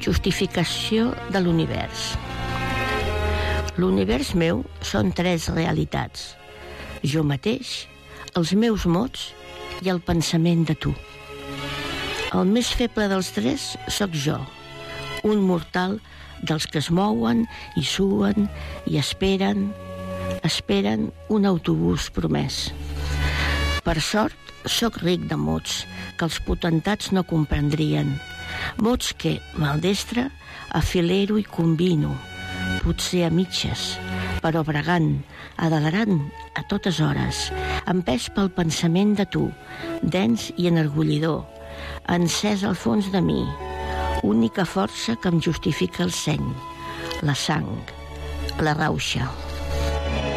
Justificació de l'univers. L'univers meu són 3 realitats: jo mateix, els meus mots i el pensament de tu. El més feble dels 3 sóc jo, un mortal dels que es mouen i suen i esperen un autobús promès. Per sort, sóc ric de mots que els potentats no comprendrien, mots que, maldestre, afilero i combino, potser a mitges, però bregant, adelerant a totes hores, empès pel pensament de tu, dens i enorgullidor, encès al fons de mi, única força que em justifica el seny, la sang, la rauxa.